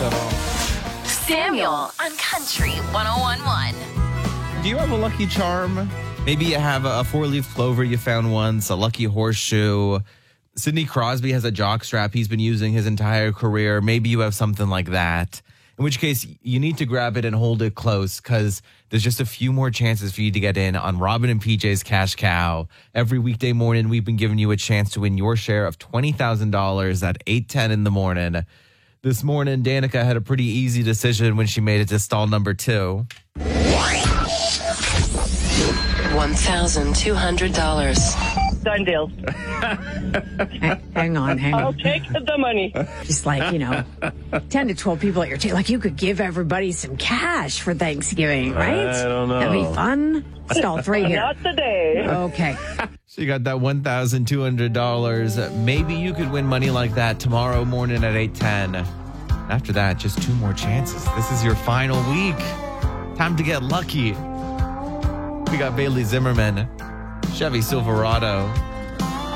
at all. Samuel on Country 101.1. Do you have a lucky charm? Maybe you have a four-leaf clover you found once, a lucky horseshoe. Sidney Crosby has a jockstrap he's been using his entire career. Maybe you have something like that. In which case, you need to grab it and hold it close because there's just a few more chances for you to get in on Robin and PJ's Cash Cow. Every weekday morning, we've been giving you a chance to win your share of $20,000 at 8:10 in the morning. This morning, Danica had a pretty easy decision when she made it to stall number 2. $1,200. Done deal. Hang on. I'll take the money. Just like, 10 to 12 people at your table. Like you could give everybody some cash for Thanksgiving, right? I don't know. That'd be fun. Stall 3 here. Not today. Okay. She got that $1,200. Maybe you could win money like that tomorrow morning at 8:10. After that, just 2 more chances. This is your final week. Time to get lucky. We got Bailey Zimmerman, Chevy Silverado,